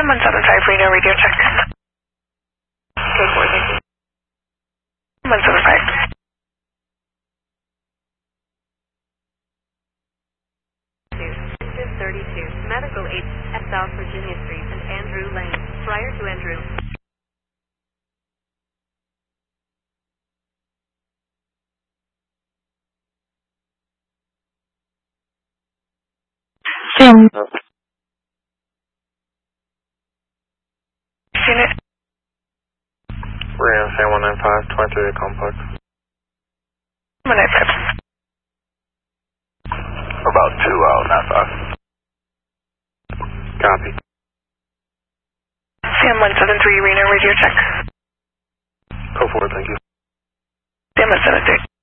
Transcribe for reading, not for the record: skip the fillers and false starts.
Sam 175, Reno, radio check. Code 4, thank you. 175. District 32, Medical Aid at South Virginia Street and Andrew Lane. Prior to Andrew. Sam. Unit. We're in San 195, 23 complex. 195. About 2 out, not 5. Copy. Sam 173, Reno, radio check. Code 4, thank you. Sam 173.